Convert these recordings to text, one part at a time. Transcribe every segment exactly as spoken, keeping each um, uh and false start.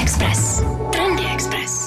Express. Trendy Express.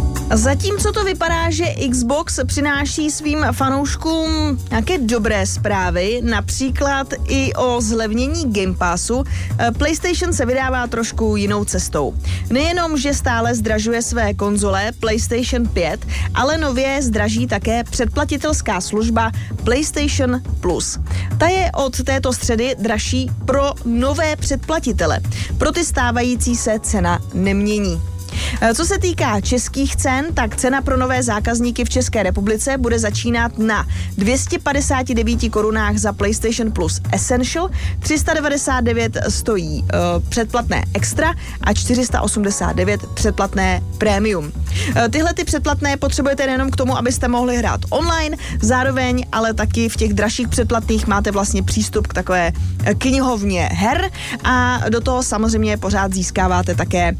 Zatímco to vypadá, že Xbox přináší svým fanouškům nějaké dobré zprávy, například i o zlevnění Game Passu, PlayStation se vydává trošku jinou cestou. Nejenom, že stále zdražuje své konzole PlayStation pět, ale nově zdraží také předplatitelská služba PlayStation Plus. Ta je od této středy dražší pro nové předplatitele. Pro ty stávající se cena nemění. Co se týká českých cen, tak cena pro nové zákazníky v České republice bude začínat na dvě stě padesát devět korunách za PlayStation Plus Essential, tři sta devadesát devět stojí uh, předplatné Extra a čtyři sta osmdesát devět předplatné Premium. Uh, tyhle ty předplatné potřebujete nejenom k tomu, abyste mohli hrát online, zároveň ale taky v těch dražších předplatných máte vlastně přístup k takové knihovně her a do toho samozřejmě pořád získáváte také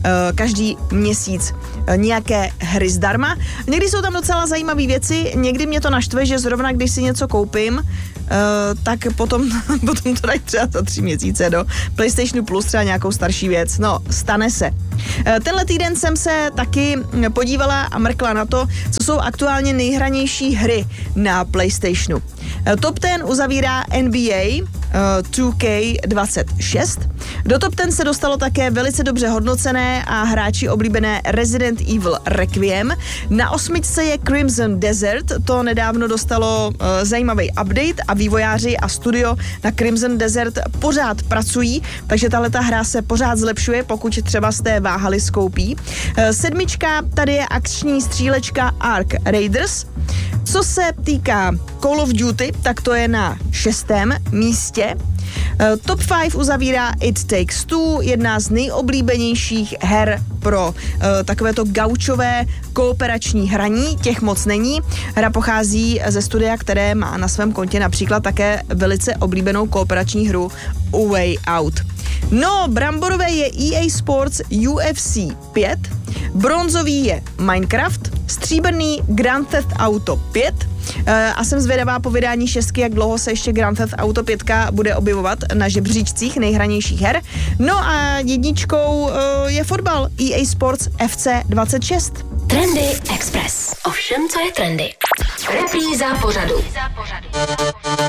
každý měsíc nějaké hry zdarma. Někdy jsou tam docela zajímavé věci, někdy mě to naštve, že zrovna když si něco koupím, Uh, tak potom, potom to dají třeba za tři měsíce do PlayStationu Plus třeba nějakou starší věc. No, stane se. Uh, tenhle týden jsem se taky podívala a mrkla na to, co jsou aktuálně nejhranější hry na PlayStationu. Uh, top deset uzavírá N B A uh, dva K dvacet šest. Do top deset se dostalo také velice dobře hodnocené a hráči oblíbené Resident Evil Requiem. Na osmičce je Crimson Desert, to nedávno dostalo uh, zajímavý update a vývojáři a studio na Crimson Desert pořád pracují, takže tahleta hra se pořád zlepšuje, pokud třeba jste váhali s koupí. Uh, sedmička, tady je akční střílečka Ark Raiders. Co se týká Call of Duty, tak to je na šestém místě. Uh, top pět uzavírá It Takes Two, jedna z nejoblíbenějších her pro uh, takovéto gaučové kooperační hraní, těch moc není. Hra pochází ze studia, které má na svém kontě například také velice oblíbenou kooperační hru A Way Out. No, bramborové je E A Sports U F C pět, bronzový je Minecraft, stříbrný Grand Theft Auto pět, a jsem zvědavá po vydání šestky, jak dlouho se ještě Grand Theft Auto pět bude objevovat na žebříčcích nejhranějších her. No a jedničkou je fotbal E A Sports F C dvacet šest. Trendy Express. Ovšem, co je trendy. Repríza pořadu.